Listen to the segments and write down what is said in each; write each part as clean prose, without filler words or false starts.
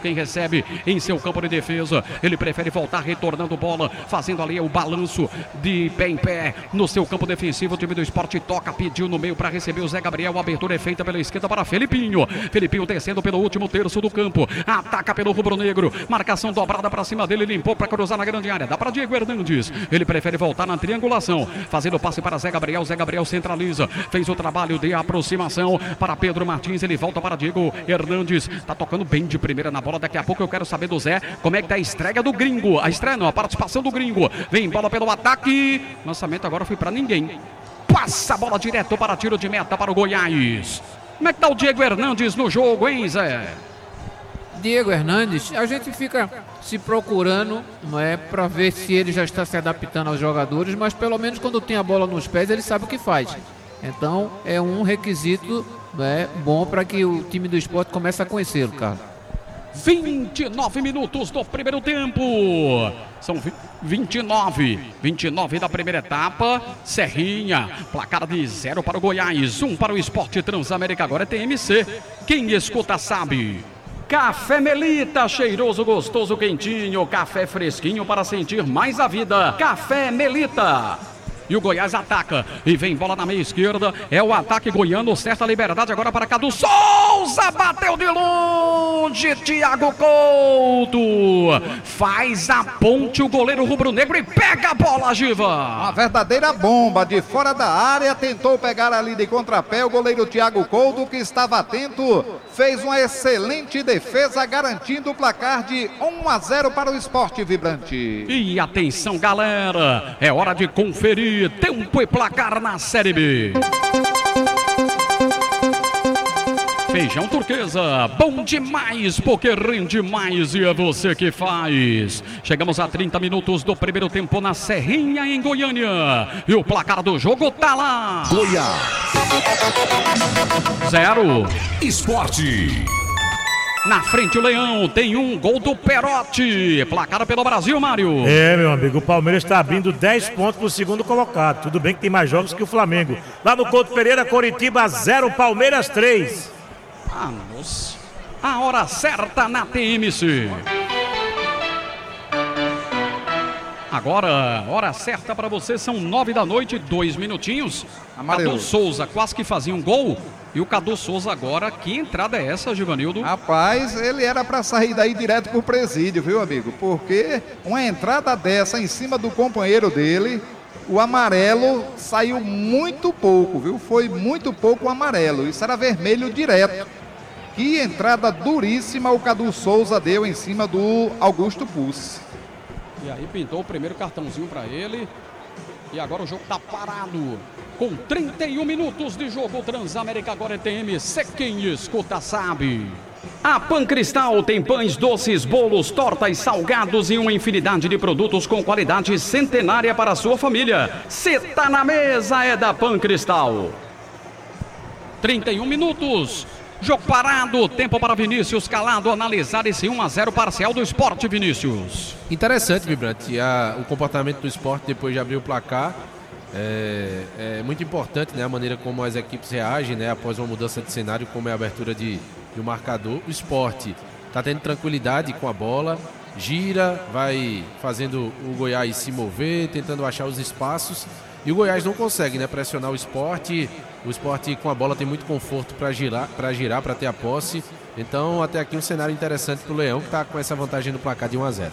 quem recebe em seu campo de defesa. Ele prefere voltar retornando bola, fazendo ali o balanço de pé em pé no seu campo defensivo. O time do Sport toca, pediu no meio para receber o Zé Gabriel. A abertura é feita pela esquerda para Felipinho. Felipinho descendo pelo último terço do campo. Ataca pelo rubro-negro. Marcação dobrada para cima dele. Limpou para cruzar na grande área. Dá para Diego Hernandes. Ele prefere voltar na triangulação. Fazendo passe para Zé Gabriel. Zé Gabriel centraliza. Fez o trabalho de aproximação para Pedro Martins. Ele volta para Diego Hernandes. Tá tocando bem de primeira na bola. Daqui a pouco eu quero saber do Zé como é que tá a estreia do Gringo. A estreia não, a participação do Gringo. Vem bola pelo ataque. Lançamento agora foi para ninguém. Passa a bola direto para tiro de meta para o Goiás. Como é que tá o Diego Hernandes no jogo, hein, Zé? Diego Hernandes, a gente fica se procurando, não é, para ver se ele já está se adaptando aos jogadores, mas pelo menos quando tem a bola nos pés ele sabe o que faz. Então é um requisito, né, bom para que o time do Sport comece a conhecê-lo, cara. 29 minutos do primeiro tempo. São 29 da primeira etapa. Serrinha, placar de 0 para o Goiás, 1 para o Sport Transamérica. Agora é TMC. Quem escuta sabe. Café Melita, cheiroso, gostoso, quentinho. Café fresquinho para sentir mais a vida. Café Melita. E o Goiás ataca. E vem bola na meia esquerda. É o ataque goiano. Certa liberdade agora para Cadu Souza. Bateu de longe. Thiago Couto. Faz a ponte o goleiro rubro-negro e pega a bola, Giva. Uma verdadeira bomba de fora da área. Tentou pegar ali de contrapé o goleiro Thiago Couto, que estava atento. Fez uma excelente defesa, garantindo o placar de 1-0 para o Sport Vibrante. E atenção, galera. É hora de conferir tempo e placar na Série B. Feijão Turquesa, bom demais porque rende mais e é você que faz. Chegamos a 30 minutos do primeiro tempo na Serrinha, em Goiânia. E o placar do jogo tá lá. Goiás 0 Esporte. Na frente o Leão, tem um gol do Perotti. Placar pelo Brasil, Mário. É, meu amigo, o Palmeiras está abrindo 10 pontos pro segundo colocado. Tudo bem que tem mais jogos que o Flamengo. Lá no Couto Pereira, Coritiba 0, Palmeiras 3. Vamos. A hora certa na TMC. Agora, hora certa para você, são 9 da noite, 2 minutinhos. Amarelo. Cadu Souza quase que fazia um gol. E o Cadu Souza agora, que entrada é essa, Givanildo? Rapaz, ele era para sair daí direto pro presídio, viu, amigo? Porque uma entrada dessa em cima do companheiro dele, o amarelo saiu muito pouco, viu? Foi muito pouco o amarelo. Isso era vermelho direto. Que entrada duríssima o Cadu Souza deu em cima do Augusto Pucci. E aí pintou o primeiro cartãozinho para ele. E agora o jogo tá parado. Com 31 minutos de jogo, Transamérica agora é TMC. Quem escuta sabe. A Pancristal tem pães, doces, bolos, tortas, salgados e uma infinidade de produtos com qualidade centenária para a sua família. Se tá na mesa, é da Pancristal. 31 minutos. Jogo parado, tempo para Vinícius Calado analisar esse 1-0 parcial do Sport, Vinícius. Interessante, Vibrante, o comportamento do Sport depois de abrir o placar. É muito importante, né, a maneira como as equipes reagem, né, após uma mudança de cenário, como é a abertura de um marcador. O Sport está tendo tranquilidade com a bola, gira, vai fazendo o Goiás se mover, tentando achar os espaços. E o Goiás não consegue, né, pressionar o Sport. O Sport com a bola tem muito conforto para girar, para ter a posse. Então, até aqui um cenário interessante para o Leão, que está com essa vantagem no placar de 1-0.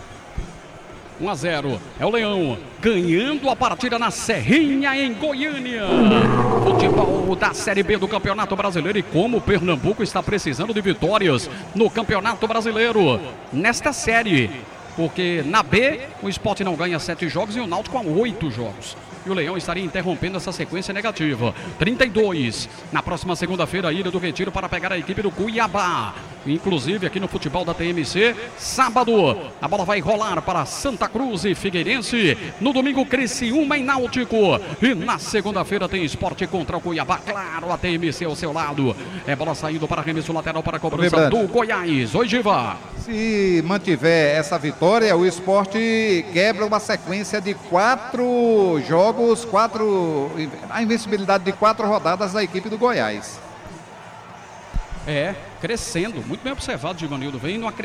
1-0, é o Leão ganhando a partida na Serrinha, em Goiânia. Futebol da Série B do Campeonato Brasileiro. E como o Pernambuco está precisando de vitórias no Campeonato Brasileiro nesta série. Porque na B o Sport não ganha 7 jogos e o Náutico há 8 jogos. E o Leão estaria interrompendo essa sequência negativa. 32. Na próxima segunda-feira, a Ilha do Retiro para pegar a equipe do Cuiabá. Inclusive aqui no futebol da TMC, sábado, a bola vai rolar para Santa Cruz e Figueirense. No domingo, Criciúma e Náutico. E na segunda-feira tem Sport contra o Cuiabá. Claro, a TMC ao seu lado. É bola saindo para arremesso lateral para a cobrança do Goiás. Oi, Giva. Se mantiver essa vitória, o Sport quebra uma sequência de 4 jogos, a invencibilidade de 4 rodadas da equipe do Goiás. Crescendo, muito bem observado, Givanildo. Vem no